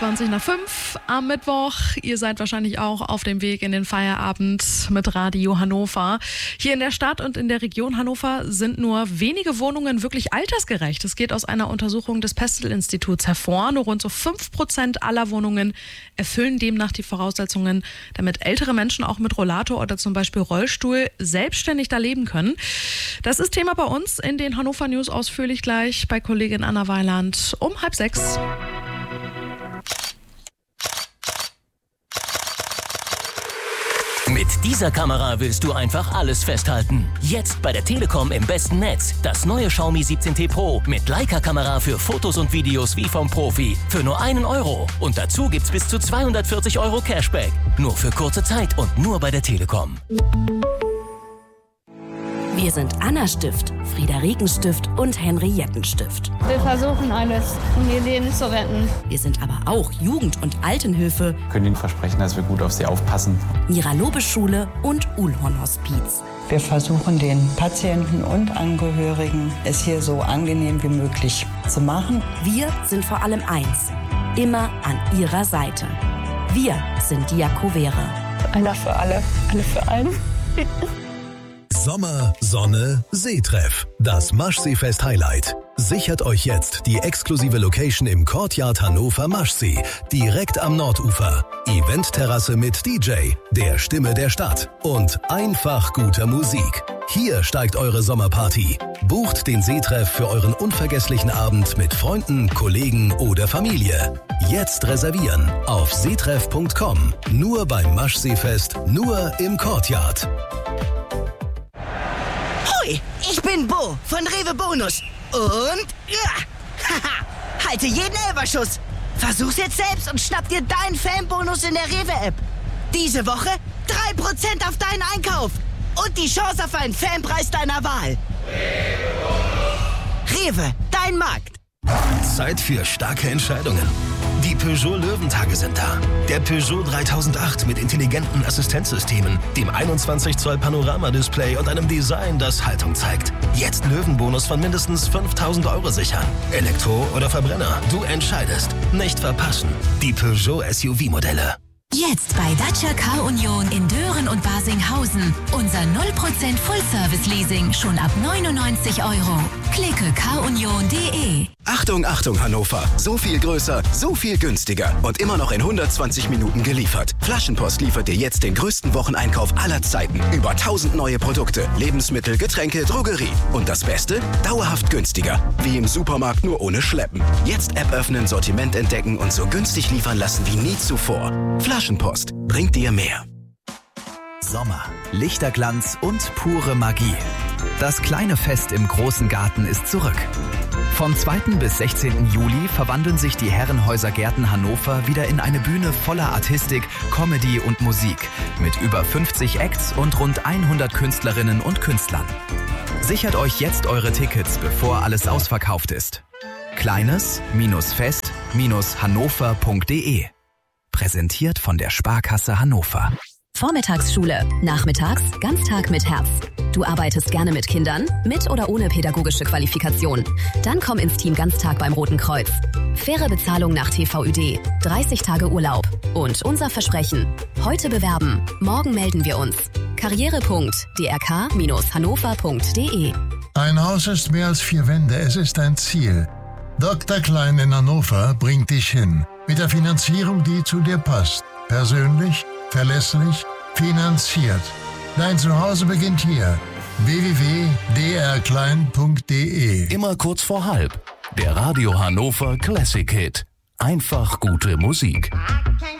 20:20 am Mittwoch. Ihr seid wahrscheinlich auch auf dem Weg in den Feierabend mit Radio Hannover. Hier in der Stadt und in der Region Hannover sind nur wenige Wohnungen wirklich altersgerecht. Es geht aus einer Untersuchung des Pestel-Instituts hervor. Nur rund so 5% aller Wohnungen erfüllen demnach die Voraussetzungen, damit ältere Menschen auch mit Rollator oder zum Beispiel Rollstuhl selbstständig da leben können. Das ist Thema bei uns in den Hannover News ausführlich gleich bei Kollegin Anna Weiland um 5:30. Mit dieser Kamera willst du einfach alles festhalten. Jetzt bei der Telekom im besten Netz. Das neue Xiaomi 17T Pro mit Leica-Kamera für Fotos und Videos wie vom Profi. Für nur €1. Und dazu gibt's bis zu 240 € Cashback. Nur für kurze Zeit und nur bei der Telekom. Wir sind Anna Stift, Friederiken Stift und Henrietten Stift. Wir versuchen alles, um ihr Leben zu retten. Wir sind aber auch Jugend- und Altenhilfe, Wir können Ihnen versprechen, dass wir gut auf Sie aufpassen. Mira-Lobe-Schule und Uhlhorn-Hospiz. Wir versuchen den Patienten und Angehörigen es hier so angenehm wie möglich zu machen. Wir sind vor allem eins, immer an ihrer Seite. Wir sind die Jakobere. Einer für alle, alle für einen. Sommer, Sonne, Seetreff. Das Maschsee-Fest-Highlight. Sichert euch jetzt die exklusive Location im Courtyard Hannover Maschsee, direkt am Nordufer. Eventterrasse mit DJ, der Stimme der Stadt und einfach guter Musik. Hier steigt eure Sommerparty. Bucht den Seetreff für euren unvergesslichen Abend mit Freunden, Kollegen oder Familie. Jetzt reservieren auf seetreff.com. Nur beim Maschsee-Fest, nur im Courtyard. Hoi, ich bin Bo von Rewe Bonus. Und haha, halte jeden Elferschuss. Versuch's jetzt selbst und schnapp dir deinen Fanbonus in der Rewe-App. Diese Woche 3% auf deinen Einkauf. Und die Chance auf einen Fanpreis deiner Wahl. Rewe, dein Markt. Zeit für starke Entscheidungen. Die Peugeot Löwentage sind da. Der Peugeot 3008 mit intelligenten Assistenzsystemen, dem 21 Zoll Panoramadisplay und einem Design, das Haltung zeigt. Jetzt Löwenbonus von mindestens 5.000 € sichern. Elektro oder Verbrenner, du entscheidest. Nicht verpassen. Die Peugeot SUV-Modelle. Jetzt bei Dacia Car Union in Dören und Barsinghausen. Unser 0% Full-Service-Leasing schon ab 99 €. Klicke carunion.de. Achtung, Achtung Hannover. So viel größer, so viel günstiger und immer noch in 120 Minuten geliefert. Flaschenpost liefert dir jetzt den größten Wocheneinkauf aller Zeiten. Über 1000 neue Produkte, Lebensmittel, Getränke, Drogerie. Und das Beste? Dauerhaft günstiger. Wie im Supermarkt, nur ohne Schleppen. Jetzt App öffnen, Sortiment entdecken und so günstig liefern lassen wie nie zuvor. Flaschenpost bringt dir mehr. Sommer, Lichterglanz und pure Magie. Das kleine Fest im großen Garten ist zurück. Vom 2. bis 16. Juli verwandeln sich die Herrenhäuser Gärten Hannover wieder in eine Bühne voller Artistik, Comedy und Musik mit über 50 Acts und rund 100 Künstlerinnen und Künstlern. Sichert euch jetzt eure Tickets, bevor alles ausverkauft ist. Kleines-fest-hannover.de. Präsentiert von der Sparkasse Hannover. Vormittagsschule, nachmittags Ganztag mit Herz. Du arbeitest gerne mit Kindern, mit oder ohne pädagogische Qualifikation. Dann komm ins Team Ganztag beim Roten Kreuz. Faire Bezahlung nach TVÖD, 30 Tage Urlaub. Und unser Versprechen: heute bewerben, morgen melden wir uns. Karriere.drk-hannover.de. Ein Haus ist mehr als 4 Wände, es ist ein Ziel. Dr. Klein in Hannover bringt dich hin. Mit der Finanzierung, die zu dir passt. Persönlich, verlässlich, finanziert. Dein Zuhause beginnt hier. www.drklein.de. Immer kurz vor halb. Der Radio Hannover Classic Hit. Einfach gute Musik.